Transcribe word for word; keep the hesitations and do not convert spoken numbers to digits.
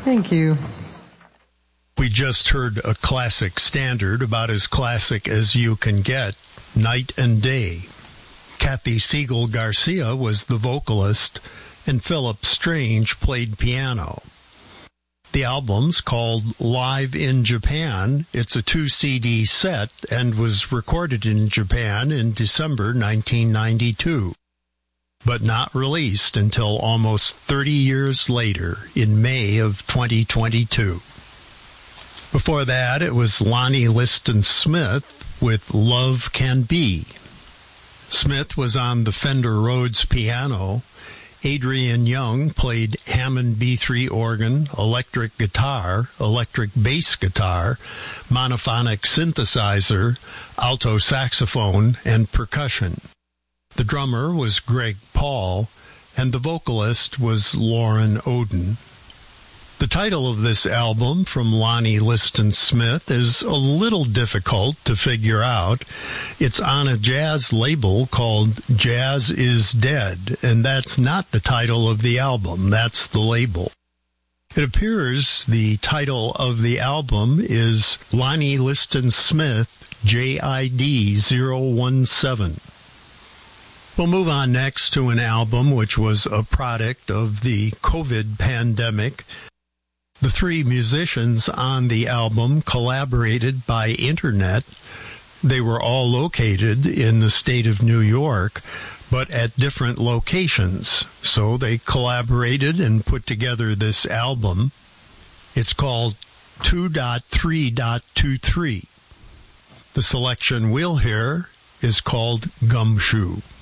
Thank you. We just heard a classic standard, about as classic as you can get, Night and Day. Kathy Siegel Garcia was the vocalist, and Philip Strange played piano. The album's called Live in Japan. It's a two C D set and was recorded in Japan in December nineteen ninety-two, but not released until almost thirty years later in May of twenty twenty-two. Before that, it was Lonnie Liston Smith with Love Can Be. Smith was on the Fender Rhodes piano. Adrian Young played Hammond B three organ, electric guitar, electric bass guitar, monophonic synthesizer, alto saxophone, and percussion. The drummer was Greg Paul, and the vocalist was Lauren Oden. The title of this album from Lonnie Liston Smith is a little difficult to figure out. It's on a jazz label called Jazz Is Dead, and that's not the title of the album. That's the label. It appears the title of the album is Lonnie Liston Smith J I D zero one seven. We'll move on next to an album which was a product of the COVID pandemic. The three musicians on the album collaborated by internet. They were all located in the state of New York, but at different locations. So they collaborated and put together this album. It's called two point three point twenty-three. The selection we'll hear is called Gumshoe.